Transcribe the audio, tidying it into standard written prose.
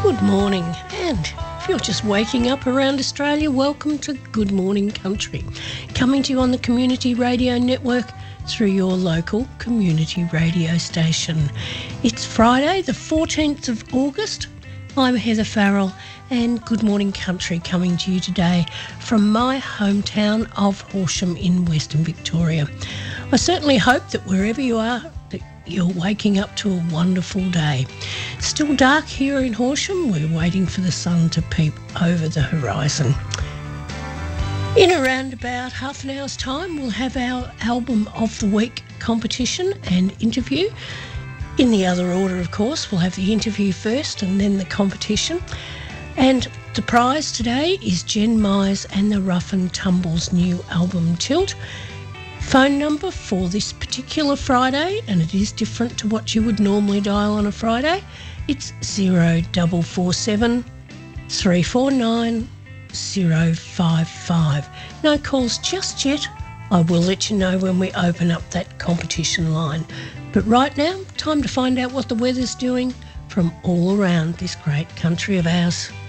Good morning, and if you're just waking up around Australia, welcome to Good Morning Country, coming to you on the Community Radio Network through your local community radio station. It's Friday, the 14th of August. I'm Heather Farrell, and Good Morning Country coming to you today from my hometown of Horsham in Western Victoria. I certainly hope that wherever you are, that you're waking up to a wonderful day. Still dark here in Horsham. We're waiting for the sun to peep over the horizon. In around about half an hour's time, we'll have our Album of the Week competition and interview. In the other order, of course, we'll have the interview first and then the competition. And the prize today is Jen Myers and the Rough and Tumble's new album, Tilt. Phone number for this particular Friday, and it is different to what you would normally dial on a Friday, it's 0447 349 055. No calls just yet. I will let you know when we open up that competition line. But right now, time to find out what the weather's doing from all around this great country of ours.